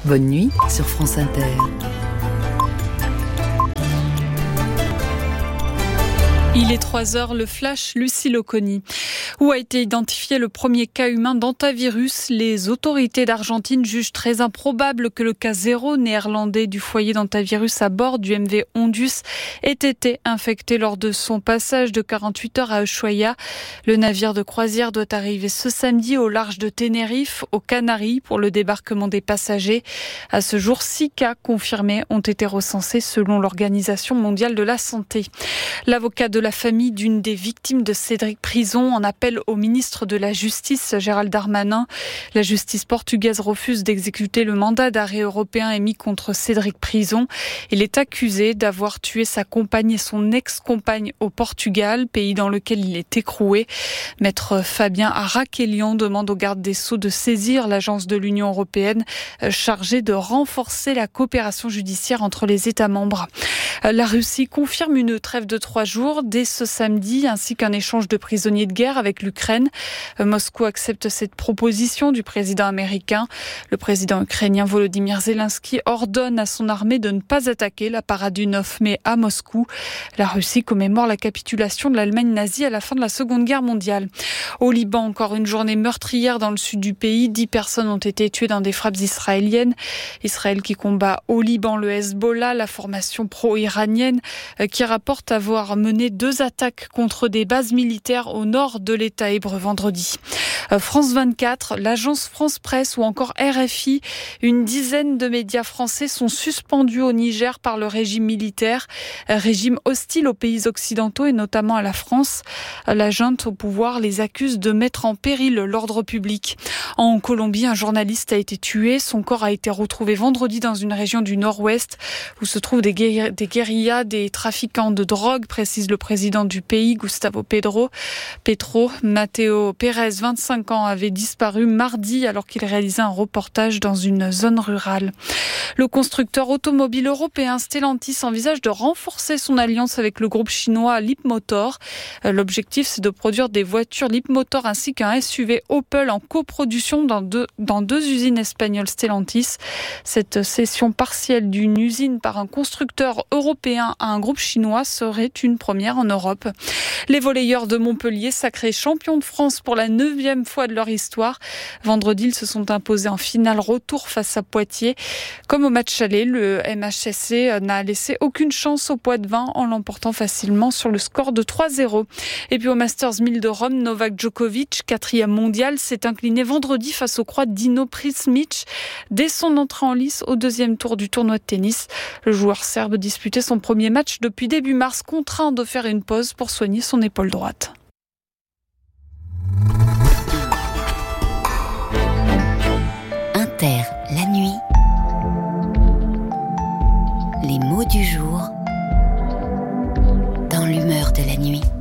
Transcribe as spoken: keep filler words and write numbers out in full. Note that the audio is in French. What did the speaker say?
Bonne nuit sur France Inter. Il est trois heures, le flash, Lucie Loconi. Où a été identifié le premier cas humain d'hantavirus, les autorités d'Argentine jugent très improbable que le cas zéro néerlandais du foyer d'hantavirus à bord du M V Ondus ait été infecté lors de son passage de quarante-huit heures à Ushuaia. Le navire de croisière doit arriver ce samedi au large de Tenerife, aux Canaries, pour le débarquement des passagers. À ce jour, six cas confirmés ont été recensés selon l'Organisation mondiale de la santé. L'avocat de la famille d'une des victimes de Cédric Prison en appelle au ministre de la Justice, Gérald Darmanin. La justice portugaise refuse d'exécuter le mandat d'arrêt européen émis contre Cédric Prison. Il est accusé d'avoir tué sa compagne et son ex-compagne au Portugal, pays dans lequel il est écroué. Maître Fabien Araquelian demande au garde des Sceaux de saisir l'agence de l'Union européenne chargée de renforcer la coopération judiciaire entre les États membres. La Russie confirme une trêve de trois jours dès ce samedi, ainsi qu'un échange de prisonniers de guerre avec l'Ukraine. Moscou accepte cette proposition du président américain. Le président ukrainien Volodymyr Zelensky ordonne à son armée de ne pas attaquer la parade du neuf mai à Moscou. La Russie commémore la capitulation de l'Allemagne nazie à la fin de la Seconde Guerre mondiale. Au Liban, encore une journée meurtrière dans le sud du pays. Dix personnes ont été tuées dans des frappes israéliennes. Israël qui combat au Liban le Hezbollah, la formation pro-iranienne, qui rapporte avoir mené deux attaques contre des bases militaires au nord de l'État hébreu vendredi. France vingt-quatre, l'agence France Presse ou encore R F I, une dizaine de médias français sont suspendus au Niger par le régime militaire, régime hostile aux pays occidentaux et notamment à la France. La junte au pouvoir les accuse de mettre en péril l'ordre public. En Colombie, un journaliste a été tué. Son corps a été retrouvé vendredi dans une région du nord-ouest où se trouvent des, guéri- des guérillas, des trafiquants de drogue, précise le président du pays, Gustavo Pedro. Petro, Mateo Pérez, vingt-cinq ans, avait disparu mardi alors qu'il réalisait un reportage dans une zone rurale. Le constructeur automobile européen Stellantis envisage de renforcer son alliance avec le groupe chinois Leapmotor. L'objectif, c'est de produire des voitures Leapmotor ainsi qu'un S U V Opel en coproduction dans deux, dans deux usines espagnoles Stellantis. Cette cession partielle d'une usine par un constructeur européen à un groupe chinois serait une première en Europe. Les volleyeurs de Montpellier, sacrés champions de France pour la neuvième fois de leur histoire. Vendredi, ils se sont imposés en finale retour face à Poitiers. Comme au match aller, le M H S C n'a laissé aucune chance au Poids-de-Vin en l'emportant facilement sur le score de trois zéro. Et puis au Masters mille de Rome, Novak Djokovic, quatrième mondial, s'est incliné vendredi face au Croate Dino Prismic dès son entrée en lice au deuxième tour du tournoi de tennis. Le joueur serbe disputait son premier match depuis début mars, contraint de faire une pause pour soigner son épaule droite. Inter, la nuit. Les mots du jour dans l'humeur de la nuit.